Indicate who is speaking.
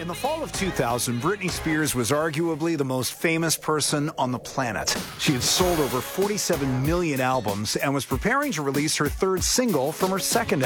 Speaker 1: In the fall of 2000, Britney Spears was arguably the most famous person on the planet. She had sold over 47 million albums and was preparing to release her third single from her second